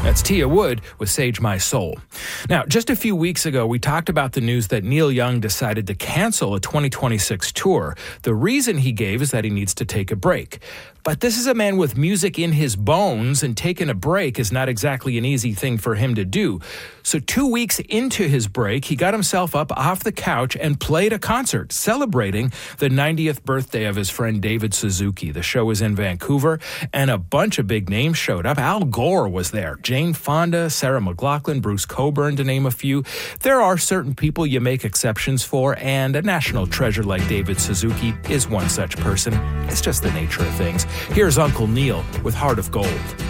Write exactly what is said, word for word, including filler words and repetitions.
That's Tia Wood with Sage My Soul. Now, just a few weeks ago, we talked about the news that Neil Young decided to cancel a twenty twenty-six tour. The reason he gave is that he needs to take a break. But this is a man with music in his bones, and taking a break is not exactly an easy thing for him to do. So two weeks into his break, he got himself up off the couch and played a concert celebrating the ninetieth birthday of his friend David Suzuki. The show was in Vancouver, and a bunch of big names showed up. Al Gore was there, Jane Fonda, Sarah McLachlan, Bruce Cockburn, to name a few. There are certain people you make exceptions for, and a national treasure like David Suzuki is one such person. It's just the nature of things. Here's Uncle Neil with Heart of Gold.